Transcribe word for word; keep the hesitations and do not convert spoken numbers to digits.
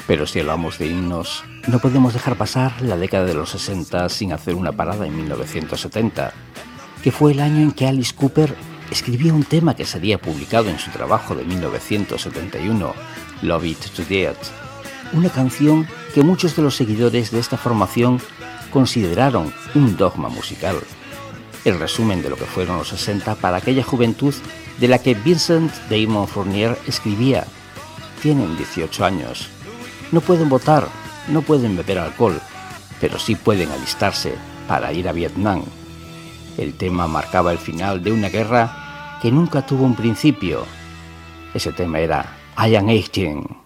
Pero si hablamos de himnos, no podemos dejar pasar la década de los sesenta sin hacer una parada en mil novecientos setenta, que fue el año en que Alice Cooper escribió un tema que sería publicado en su trabajo de mil novecientos setenta y uno, Love It to Death, una canción que muchos de los seguidores de esta formación consideraron un dogma musical, el resumen de lo que fueron los sesenta para aquella juventud de la que Vincent Damon Fournier escribía: tienen dieciocho años, no pueden votar, no pueden beber alcohol, pero sí pueden alistarse para ir a Vietnam. El tema marcaba el final de una guerra que nunca tuvo un principio. Ese tema era I Am eighteen.